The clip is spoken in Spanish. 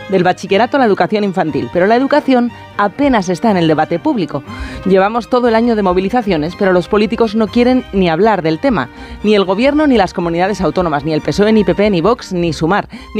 del bachillerato a la educación infantil, pero la educación apenas está en el debate público. Llevamos todo el año de movilizaciones, pero los políticos no quieren ni hablar del tema, ni el gobierno ni las comunidades autónomas, ni el PSOE, ni PP, ni Vox, ni Sumar,